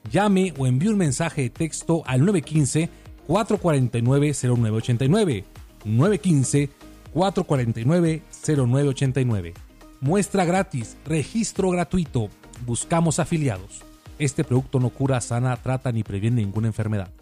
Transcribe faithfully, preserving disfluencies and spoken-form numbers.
llame o envíe un mensaje de texto al nueve uno cinco, cuatro cuatro nueve, cero nueve ocho nueve. nueve uno cinco, cuatro cuatro nueve, cero nueve ocho nueve. Muestra gratis, registro gratuito. Buscamos afiliados. Este producto no cura, sana, trata ni previene ninguna enfermedad.